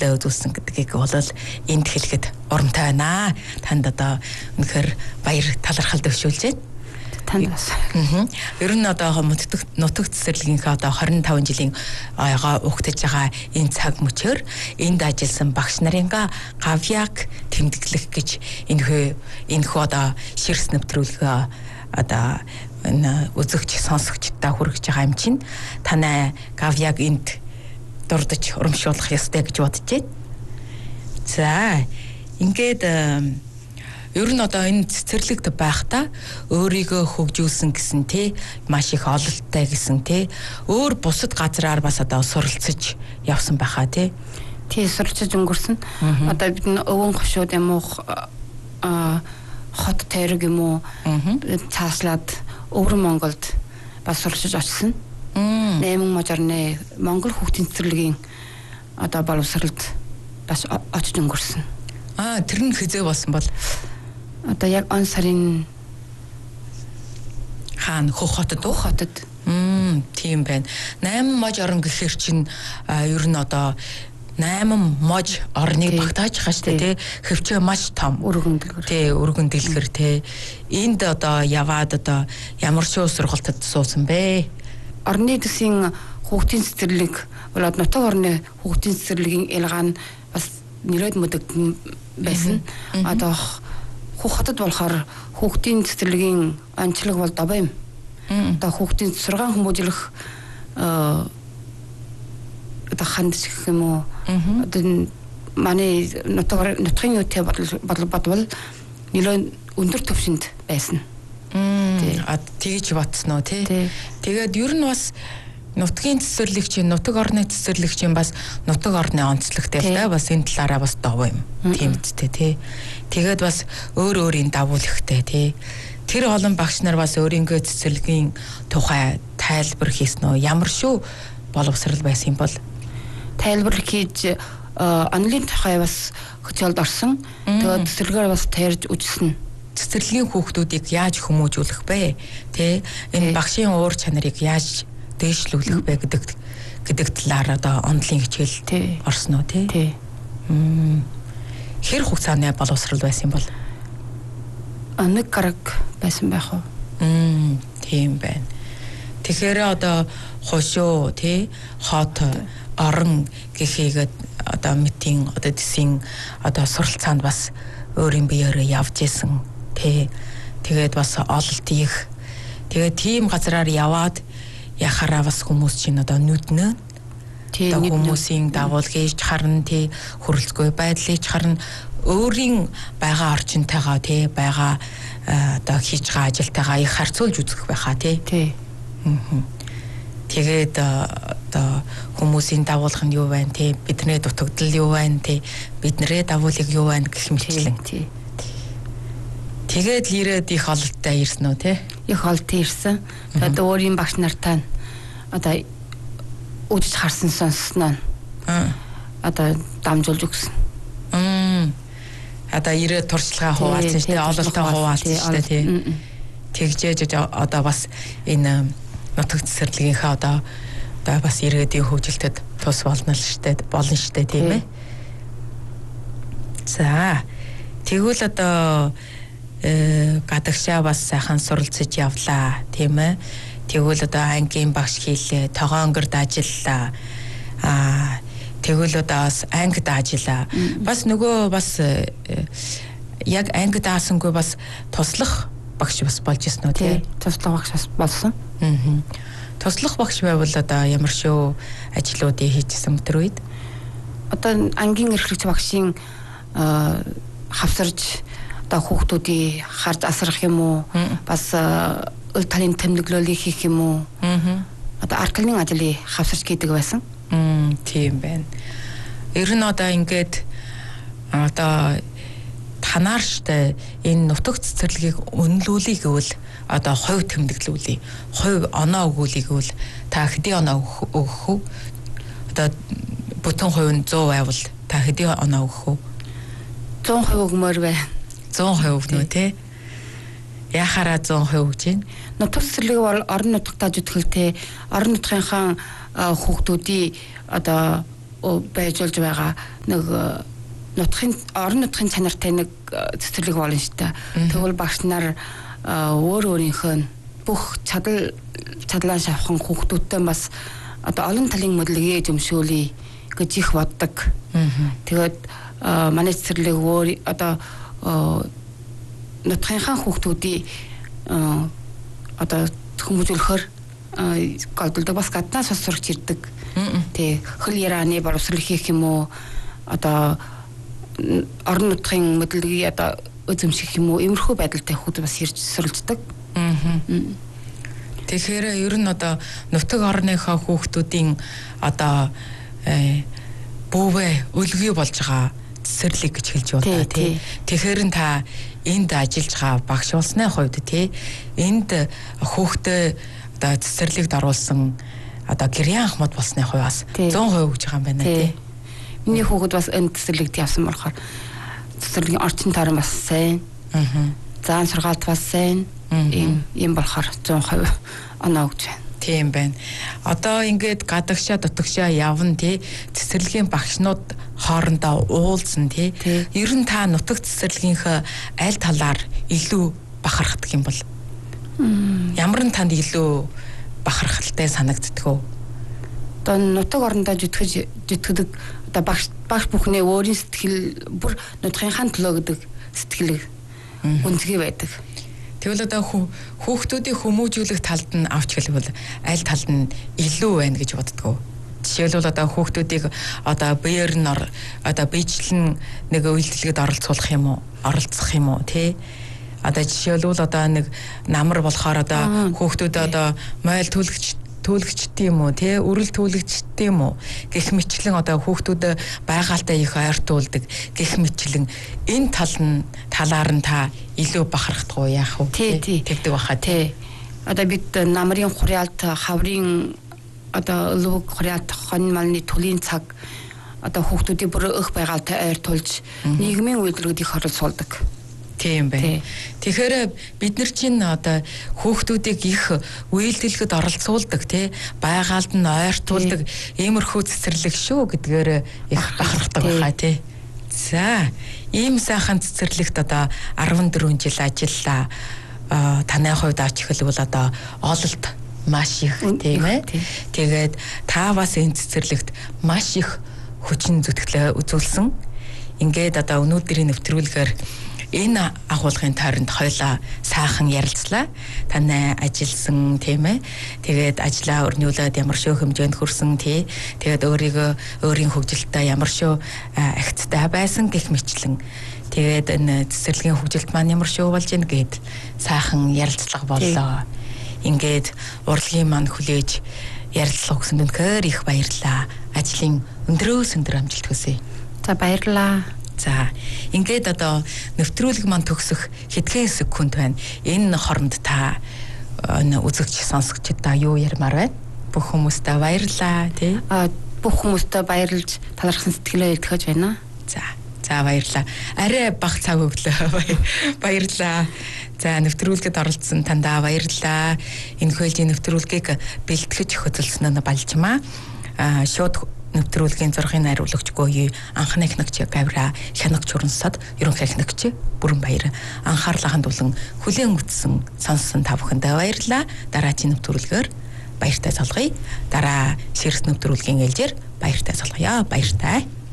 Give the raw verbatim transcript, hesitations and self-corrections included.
нөлөө үзүүлсэн гэдгийг бол энд хэлэхэд урамтай байна. Танд одоо үнэхээр баяр талархал төвшүүлж байна. Танд бас. Ер нь одоо нутаг нутаг цэцэрлэгийнхээ одоо тwenty five жилийн аяга угтаж байгаа энэ цаг мөчөөр энд ажилласан багш нарын гавьяаг тэмдэглэх гэж энэ энэ хөө одоо ширс нэвтрүүлгээ одоо энэ үзэгч сонсогчдаа хүргэж байгаа юм чинь танай гавьяаг энд дурдж урамшуулах ёстой гэж бодож байна. За ингээд ер нь одоо энэ цэцэрлэгт байхдаа өөрийгөө хөгжүүлсэн гэсэн те маш их ололттой гэсэн те өөр бусад газраар бас одоо суралцж явсан байхаа те. Тий суралцж өнгөрсөн. Одоо бид н өвөн хошууд юм уу хот тойрог юм уу цааслаад өвөр Монголд бас суралцж очсон. Найман мажарны Монгол хүүхдийн цэцэрлэгийн одоо боловсролд бас очиж өнгөрсөн. Аа тэр нь хизээ болсон бол одоо яг он сарын хаана Хөх хотод Хөх хотод м тийм байна. найман мож орон гэхэр чинь ер нь одоо найман мож орныг багтааж байгаа шүү дээ тий. Хөвчөө маш том өргөн дэлгэр. Тий өргөн дэлгэр тий. Энд одоо яваад одоо ямар шоу сургалтад суусан бэ? Орны төсвийн хүүхдийн цэцэрлэг болоод нутаг орны хүүхдийн цэцэрлэгийн ялгаа нь бас нэрээд мэдэгдэн байсан. Одоо Хөх хотод болохоор хүүхдийн цэцэрлэгийн онцлог бол Добоо юм. Одоо хүүхдийн сургаан хүмүүжлэх э одоо хандж гэх юм уу? Одоо манай нутаг нутгийн үетэй бодол бодвол нэлээд өндөр түвшинд байсан. А тэгж батсан уу тий. Тэгээд ер нь бас нутгийн цэцэрлэгчийн нутаг орны цэцэрлэгчийн бас нутаг орны онцлогтой л да бас энэ талаараа бас Добоо юм. Тийм үстэй тий. Тэгээд бас өөр өөрийн давуу ихтэй тий. Тэр олон багш нар бас өөрийнхөө цэцэрлэгийн тухай тайлбар хийсэн үү? Ямар шүү боловсрал байсан юм бол тайлбар хийж онлайн тухай бас хөтөлд орсон. Тэгээд цэцэрлэгээр бас таарж үзсэн. Цэцэрлэгийн хүүхдүүдийг яаж хүмүүжүүлэх бэ? Тэ энэ багшийн уур чанарыг яаж дээшлүүлэх бэ гэдэг гэдэг талаар одоо онлайн хичээл орсон уу тий? Тий. Хэр хугацааны боловсрал байсан бол? Нэг гараг байсан байх уу? Мм тийм байна. Тэгэхээр одоо хошоо тий хот орон гэхийгээд одоо митийн одоо дэсийн одоо суралцаанд бас өөрийн биеэрээ явж исэн тий. Тэгээд бас ололт их. Тэгээд тийм газраар яваад яхаараа бас хүмүүс чинь одоо нүднэ одоо хүмүүсийн дагуулгыг харна тий хөрөлцгүй байдлыг харна өөрийн байгаа орчинтойгоо тий байгаа одоо хийж байгаа ажилтайгаа их харьцуулж үзэх байхаа тий. Тий. Тэгээд одоо хүмүүсийн дагуулга нь юу байна тий бидний дутагдал юу байна тий биднэрээ дагуулыг юу байна гэх мэтчлэн тий. Тэгээд ирээд их ололттой ирсэн үү тий? Их ололттой ирсэн. Тэгээд өөрийн багш нартай одоо үдж харсан сонссноо. Аа. Одоо дамжуулж өгсөн. Мм. Одоо ирээд туршлагаа хуваалцсан шүү дээ. Ололтоо хуваалцсан шүү дээ тий. Тэгжээж одоо бас энэ нутаг цэцэрлэгийнхээ одоо одоо бас ирээдүйн хөгжилтэд тус болно л шүү дээ. Болно шүү дээ тийм ээ. За. Тэгвэл одоо гадагшаа бас сайхан суралцж явлаа тийм ээ. Тэгвэл одоо ангийн багш хийлээ, тогоонгорд ажиллаа. Аа тэгвэл одоо бас ангид ажиллаа. Бас нөгөө бас яг ангид аасангүй бас туслах багш бас болж ирсэн үү тий? Туслах багш бас болсон. Аа. Туслах багш байвал одоо ямар шүү ажлуудыг хийжсэн өдөр үед? Одоо ангийн эрхлэгч багшийн хавсарж одоо хүүхдүүдийг харж асрах юм уу? Бас өл талын тэмдэглэлийг хийх юм уу? Аа. Одоо арклын ажлыг хавсарч хийдэг байсан. Мм, тийм байна. Ер нь одоо ингээд одоо танаар штэ энэ нутаг цэцэрлэгийг үнэлүүлэх гэвэл одоо хувь тэмдэглүүлээ. Хувь оноо өгүүлэх гэвэл та хэдийн оноо өгөх үү? Одоо бүтэн хувь нь one hundred байвал та хэдийн оноо өгөх үү? one hundred өгмөр бай. one hundred өгнө тий. Яхаараа one hundred өгж гин. Нутаг цэцэрлэг бол орон нутагтаа зүтгэлтэй орон нутгийнхаа хүүхдүүдийн одоо байж болж байгаа нэг нутгийн орон нутгийн чанартай нэг цэцэрлэг болно шүү дээ. Тэгвэл багш нар өөр өөрийнхөө бүх чадал чадлаа шавхан хүүхдүүдтэй бас одоо олон талын мэдлэгээ зөвшөөлье гэж их боддог. Тэгээд манай цэцэрлэг өөр одоо нутгийнхаа хүүхдүүдийн одоо хүмүүжүүлэхээр голдолдог бас гаднаас сурч ирдэг. Тэг хөл яраны боловсрол хийх юм уу одоо орон нутгийн мэдлэгийг одоо özөмших юм уу иймэрхүү байдалтай хүмүүс бас ирж суралцдаг. Тэгэхээр ер нь одоо нутаг орныхоо хүүхдүүдийн одоо бүүвэ өлгий болж байгаа цэцэрлэг гэж хэлж байна тий. Тэгэхээр та энд ажиллаж байгаа багш болсны хувьд тий энд хүүхдээ одоо цэцэрлэгт оруулсан одоо гэрийн анх мод болсны хувьд бас зуун хувь гэж байгаа юм байна тий. Миний хүүхэд бас энэ цэцэрлэгт явсан болохоор цэцэрлэгийн орчин тойрон бас сайн. Заан сургаалт бас сайн. Ийм ийм болохоор зуун хувь оноо гэж байна. Тийм байна. Одоо ингээд гадагшаа дутагшаа явна тий цэцэрлэгийн багшнууд хоорондоо уулзсан тий. Ер нь та нутаг цэцэрлэгийнхээ аль талаар илүү бахархдаг юм бол ямар нь танд илүү бахархалтай санагддаг вэ? Одоо нутаг орондоо жүтгэж жүтгэдэг одоо багш багш бүхнээ өөрийн сэтгэл бүр нутгийнхаа төлөө гэдэг сэтгэл үнцгий байдаг. Тэгвэл одоо хүүхдүүдийн хүмүүжүүлэх талд нь авч хэлбэл аль талд нь илүү байна гэж боддгоо. Жишээлбэл одоо хүүхдүүдийг одоо биеэр нь одоо биечлэн нэг үйлдэлгэд оролцуулах юм уу? Оролцох юм уу тий? Одоо жишээлбэл одоо нэг намар болохоор одоо хүүхдүүд одоо мойл түлхэж түлхэгчтэй юм уу тий өрөл түлхэгчтэй юм уу гэх мэтлэн одоо хүүхдүүд байгальтай их ойртуулдаг гэх мэтлэн энэ тал нь талаар нь та илүү бахархдаг уу яах вэ тэгдэг баха тий одоо бид намрын хураалт хаврын одоо луг хураалт хон малны төлийн цаг одоо хүүхдүүдийн бүр өх байгальтай ойртуулж нийгмийн үйлдвэрүүдийг оролцуулдаг. Тийм байна. Тэгэхээр бид нар чинь одоо хүүхдүүдийг их үйлдэлгэд оролцуулдаг тий байгальд нь ойртуулдаг иймэрхүү цэцэрлэг шүү гэдгээр их бахархдаг байхаа тий. За ийм сайхан цэцэрлэгт одоо арван дөрвөн жил ажиллаа. Таны хувьд авч эхэлбэл одоо ололт маш их тийм ээ. Тэгээд та бас энэ цэцэрлэгт маш их хүчин зүтгэлээ үзүүлсэн. Ингээд одоо өнөөдрийн нэвтрүүлгээр энэ агуулгын тойронд хоёлаа сайхан ярилцлаа. Таны ажилласан тийм ээ. Тэгээд ажлаа өрнүүлээд ямар шүү хэмжээнд хүрсэн тий. Тэгээд өөрийгөө өөрийн хөгжилтөд ямар шүү агцтай байсан гэх мэтлэн. Тэгээд энэ цэцэрлэгийн хөгжилт маань ямар шүү болж ийн гэд сайхан ярилцлага боллоо. Ингээд урлагийн маань хүлээж ярилцлага өгсөнд үнэхээр их баярлалаа. Ажлын өндрөөс өндөр амжилт хүсье. За баярлалаа. За ингээд одоо нэвтрүүлэг маань төгсөх хэдхэн секунд байна. Энэ хоронд та үзэгч сонсогчдод та юу ярмаар байна? Бүх хүмүүстээ баярлалаа тий. А бүх хүмүүстээ баярлж талархсан сэтгэлээ илтгэж байна. За за баярлалаа. Арай бага цаг өглөө баярлалаа. За нэвтрүүлгэд оролцсон тандаа баярлалаа. Энэ хөлжийн нэвтрүүлгийг бэлтгэж хөтөлсөн нь балжмаа. А шууд нэвтрүүлгийн зургийн найруулагчгүй анхны хянагч Гавра хянагч Урансад ерөнхий хянагч Бүрэн Баяр анхаарлаа хандуулан хүлээн үтсэн сонссон та бүхэндээ баярлалаа. Дараагийн нэвтрүүлгээр баяртай салгая. Дараа ширхт нэвтрүүлгийн ээлжээр баяртай салгая. Баяртай.